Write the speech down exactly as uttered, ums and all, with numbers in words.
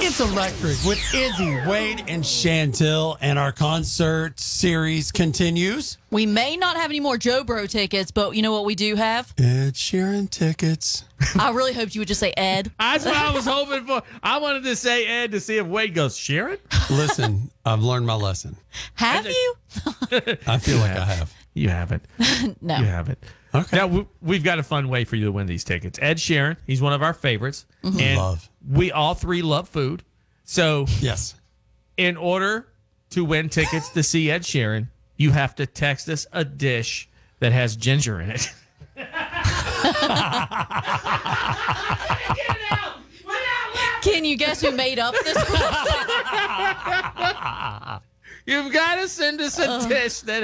It's electric with Izzy, Wade, and Chantel, and our concert series continues. We may not have any more Joe Bro tickets, but you know what we do have? Ed Sheeran tickets. I really hoped you would just say Ed. That's what I was hoping for. I wanted to say Ed to see if Wade goes, Sharon? Listen, I've learned my lesson. Have you? I feel like I have. You haven't. No. You haven't. Okay. Now, we- we've got a fun way for you to win these tickets. Ed Sheeran, he's one of our favorites. Mm-hmm. And Love. we all three love food. So Yes. in order to win tickets to see Ed Sheeran, you have to text us a dish that has ginger in it. Can you guess who made up this one? You've got to send us a dish that